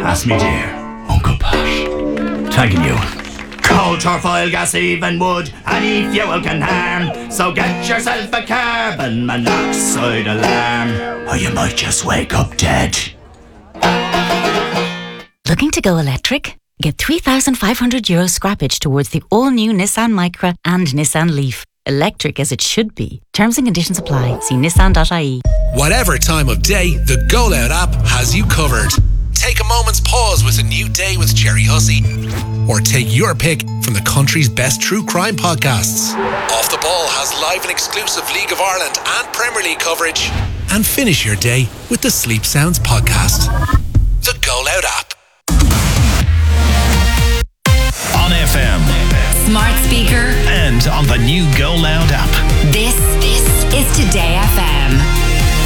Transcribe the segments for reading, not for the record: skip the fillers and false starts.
Ask me dear, Uncle Pat. Thanking you. Coal, turf, oil, gas, even wood, any fuel can harm. So get yourself a carbon monoxide alarm, or you might just wake up dead. Looking to go electric? Get €3,500 scrappage towards the all-new Nissan Micra and Nissan Leaf. Electric as it should be. Terms and conditions apply. See nissan.ie. Whatever time of day, the Go Loud app has you covered. Take a moment's pause with a new day with Jerry Hussey. Or take your pick from the country's best true crime podcasts. Off the Ball has live and exclusive League of Ireland and Premier League coverage. And finish your day with the Sleep Sounds podcast. The Go Loud app. On FM, smart speaker, and on the new Go Loud app. This is Today FM.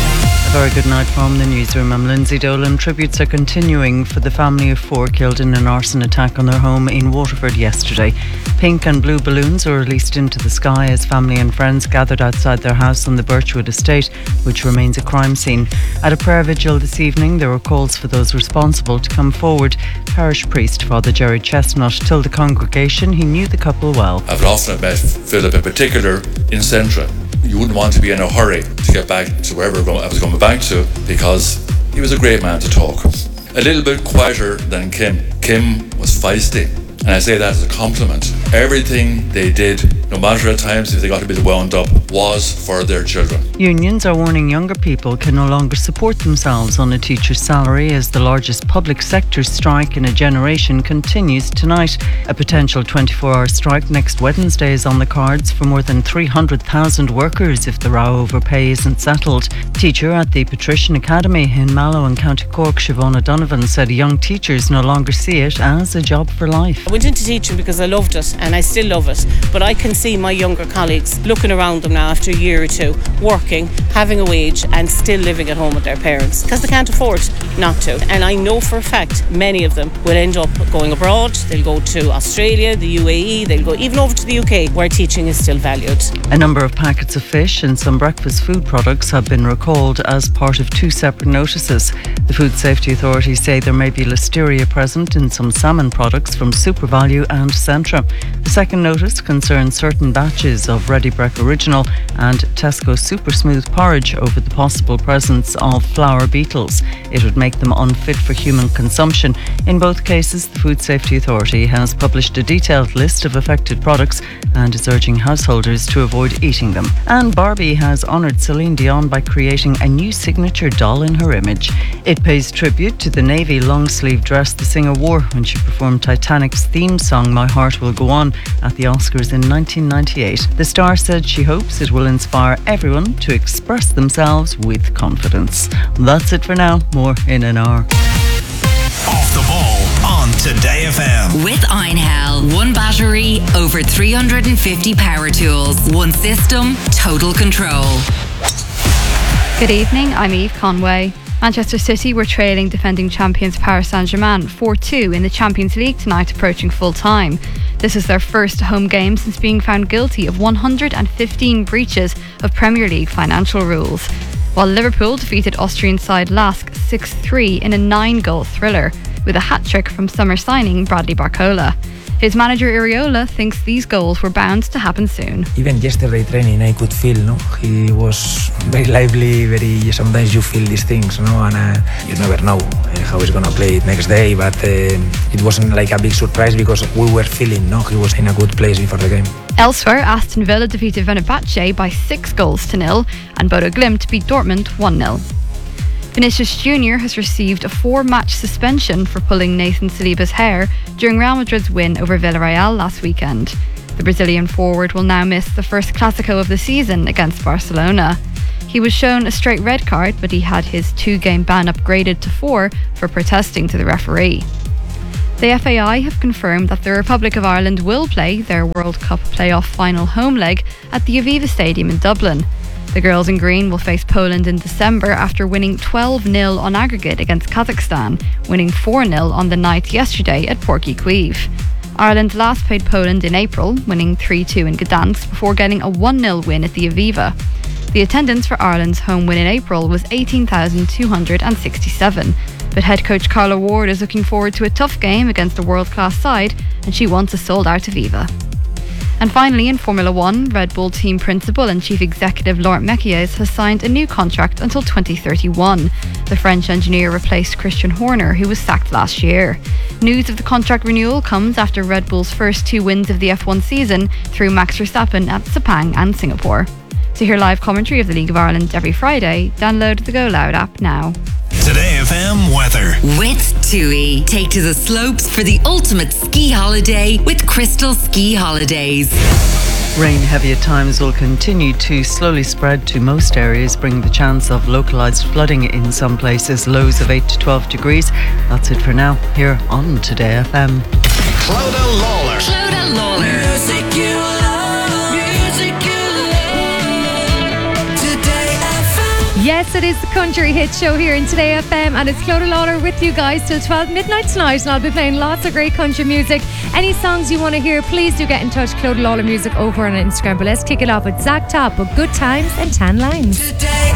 A very good night from the newsroom. I'm Lindsay Dolan. Tributes are continuing for the family of 4 killed in an arson attack on their home in Waterford yesterday. Pink and blue balloons were released into the sky as family and friends gathered outside their house on the Birchwood estate, which remains a crime scene. At a prayer vigil this evening, there were calls for those responsible to come forward. Parish priest Father Jerry Chestnut told the congregation he knew the couple well. I've often met Philip in particular in Centra. You wouldn't want to be in a hurry to get back to wherever I was going back to, because he was a great man to talk. A little bit quieter than Kim. Kim was feisty, and I say that as a compliment. Everything they did, no matter at times if they got a bit wound up, was for their children. Unions are warning younger people can no longer support themselves on a teacher's salary as the largest public sector strike in a generation continues tonight. A potential 24-hour strike next Wednesday is on the cards for more than 300,000 workers if the row over pay isn't settled. Teacher at the Patrician Academy in Mallow in County Cork, Siobhan O'Donovan, said young teachers no longer see it as a job for life. I went into teaching because I loved it, and I still love it, but I can see my younger colleagues looking around them now after a year or two, working, having a wage and still living at home with their parents because they can't afford not to. And I know for a fact many of them will end up going abroad. They'll go to Australia, the UAE, they'll go even over to the UK where teaching is still valued. A number of packets of fish and some breakfast food products have been recalled as part of 2 separate notices. The Food Safety Authorities say there may be listeria present in some salmon products from SuperValu and Centra. The second notice concerns certain batches of Ready Brek Original and Tesco Super Smooth porridge over the possible presence of flour beetles. It would make them unfit for human consumption. In both cases, the Food Safety Authority has published a detailed list of affected products and is urging householders to avoid eating them. And Barbie has honoured Celine Dion by creating a new signature doll in her image. It pays tribute to the navy long-sleeve dress the singer wore when she performed Titanic's theme song My Heart Will Go On at the Oscars in 1998. The star said she hopes it will inspire everyone to express themselves with confidence. That's it for now. More in an hour. Off the Ball on Today FM. With Einhell, 1 battery, over 350 power tools, 1 system, total control. Good evening, I'm Eve Conway. Manchester City were trailing defending champions Paris Saint-Germain 4-2 in the Champions League tonight, approaching full time. This is their first home game since being found guilty of 115 breaches of Premier League financial rules. While Liverpool defeated Austrian side Lask 6-3 in a 9-goal thriller, with a hat-trick from summer signing Bradley Barcola. His manager Iriola thinks these goals were bound to happen soon. Even yesterday training I could feel, he was very lively, sometimes you feel these things, and you never know how he's gonna play it next day, but it wasn't like a big surprise because we were feeling, he was in a good place before the game. Elsewhere, Aston Villa defeated Fenerbahce by 6-0 and Bodo Glimt beat Dortmund 1-0. Vinicius Jr. has received a 4-match suspension for pulling Nathan Saliba's hair during Real Madrid's win over Villarreal last weekend. The Brazilian forward will now miss the first Clásico of the season against Barcelona. He was shown a straight red card, but he had his 2-game ban upgraded to 4 for protesting to the referee. The FAI have confirmed that the Republic of Ireland will play their World Cup playoff final home leg at the Aviva Stadium in Dublin. The girls in green will face Poland in December after winning 12-0 on aggregate against Kazakhstan, winning 4-0 on the night yesterday at Porky Queeve. Ireland last played Poland in April, winning 3-2 in Gdansk before getting a 1-0 win at the Aviva. The attendance for Ireland's home win in April was 18,267, But head coach Carla Ward is looking forward to a tough game against a world-class side, and she wants a sold-out Aviva. And finally, in Formula One, Red Bull team principal and chief executive Laurent Mekies has signed a new contract until 2031. The French engineer replaced Christian Horner, who was sacked last year. News of the contract renewal comes after Red Bull's first 2 wins of the F1 season through Max Verstappen at Sepang and Singapore. To hear live commentary of the League of Ireland every Friday, download the Go Loud app now. Today FM weather. With TUI. Take to the slopes for the ultimate ski holiday with Crystal Ski Holidays. Rain heavy at times will continue to slowly spread to most areas, bringing the chance of localised flooding in some places. Lows of 8 to 12 degrees. That's it for now, here on Today FM. Clodagh Lawler. Clodagh Lawler. Music you love, music you love. Today FM. Yes, it is the Country Hit Show here in Today FM, and it's Clodagh Lawler with you guys till 12 midnight tonight, and I'll be playing lots of great country music. Any songs you want to hear, please do get in touch. Clodagh Lawler Music over on Instagram. But let's kick it off with Zach Top with Good Times and Tan Lines. Today